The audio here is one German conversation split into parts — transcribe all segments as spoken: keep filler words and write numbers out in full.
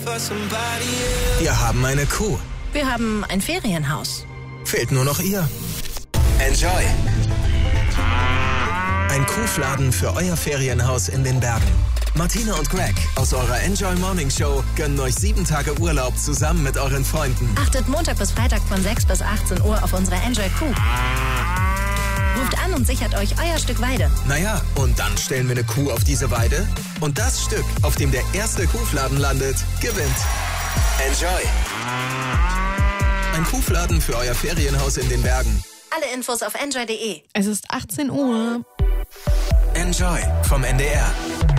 Wir haben eine Kuh. Wir haben ein Ferienhaus. Fehlt nur noch ihr. Enjoy. Ein Kuhfladen für euer Ferienhaus in den Bergen. Martina und Greg aus eurer Enjoy Morning Show gönnen euch sieben Tage Urlaub zusammen mit euren Freunden. Achtet Montag bis Freitag von sechs bis achtzehn Uhr auf unsere Enjoy Kuh. Ruft an und sichert euch euer Stück Weide. Naja, und dann stellen wir eine Kuh auf diese Weide und das Stück, auf dem der erste Kuhfladen landet, gewinnt. Enjoy. Ein Kuhfladen für euer Ferienhaus in den Bergen. Alle Infos auf enjoy punkt de. Es ist achtzehn Uhr. Enjoy vom N D R.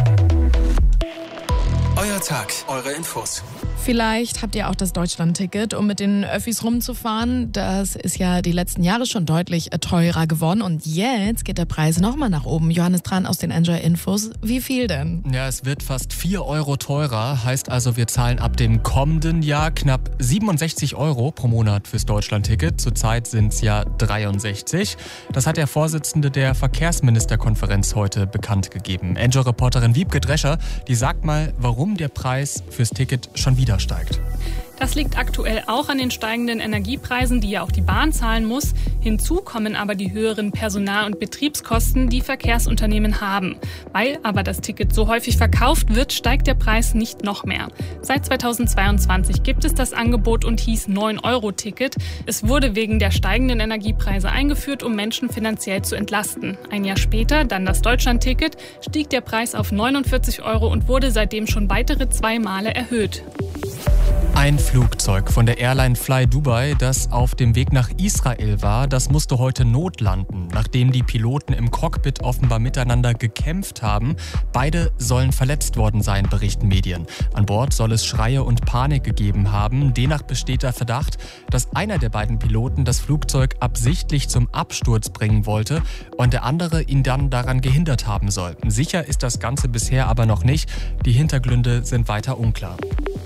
Euer Tag, eure Infos. Vielleicht habt ihr auch das Deutschland-Ticket, um mit den Öffis rumzufahren. Das ist ja die letzten Jahre schon deutlich teurer geworden. Und jetzt geht der Preis nochmal nach oben. Johannes Tran aus den Enjoy-Infos. Wie viel denn? Ja, es wird fast vier Euro teurer. Heißt also, wir zahlen ab dem kommenden Jahr knapp siebenundsechzig Euro pro Monat fürs Deutschland-Ticket. Zurzeit sind es ja dreiundsechzig. Das hat der Vorsitzende der Verkehrsministerkonferenz heute bekannt gegeben. Enjoy-Reporterin Wiebke Drescher, die sagt mal, warum der Preis fürs Ticket schon wieder steigt. Das liegt aktuell auch an den steigenden Energiepreisen, die ja auch die Bahn zahlen muss. Hinzu kommen aber die höheren Personal- und Betriebskosten, die Verkehrsunternehmen haben. Weil aber das Ticket so häufig verkauft wird, steigt der Preis nicht noch mehr. Seit zweitausendzweiundzwanzig gibt es das Angebot und hieß neun Euro Ticket. Es wurde wegen der steigenden Energiepreise eingeführt, um Menschen finanziell zu entlasten. Ein Jahr später, dann das Deutschland-Ticket, stieg der Preis auf neunundvierzig Euro und wurde seitdem schon weitere zwei Male erhöht. Ein Flugzeug von der Airline Fly Dubai, das auf dem Weg nach Israel war, das musste heute notlanden, nachdem die Piloten im Cockpit offenbar miteinander gekämpft haben. Beide sollen verletzt worden sein, berichten Medien. An Bord soll es Schreie und Panik gegeben haben. Demnach besteht der Verdacht, dass einer der beiden Piloten das Flugzeug absichtlich zum Absturz bringen wollte und der andere ihn dann daran gehindert haben soll. Sicher ist das Ganze bisher aber noch nicht. Die Hintergründe sind weiter unklar.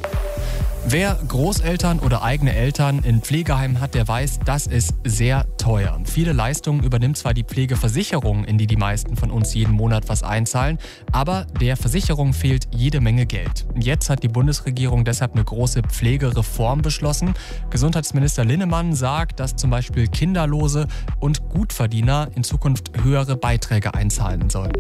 Wer Großeltern oder eigene Eltern in Pflegeheimen hat, der weiß, das ist sehr teuer. Viele Leistungen übernimmt zwar die Pflegeversicherung, in die die meisten von uns jeden Monat was einzahlen, aber der Versicherung fehlt jede Menge Geld. Jetzt hat die Bundesregierung deshalb eine große Pflegereform beschlossen. Gesundheitsminister Linnemann sagt, dass zum Beispiel Kinderlose und Gutverdiener in Zukunft höhere Beiträge einzahlen sollen.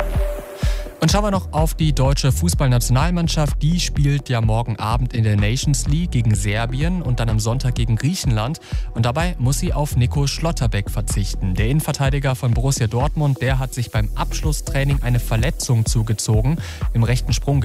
Und schauen wir noch auf die deutsche Fußballnationalmannschaft. Die spielt ja morgen Abend in der Nations League gegen Serbien und dann am Sonntag gegen Griechenland. Und dabei muss sie auf Nico Schlotterbeck verzichten. Der Innenverteidiger von Borussia Dortmund, der hat sich beim Abschlusstraining eine Verletzung zugezogen im rechten Sprung.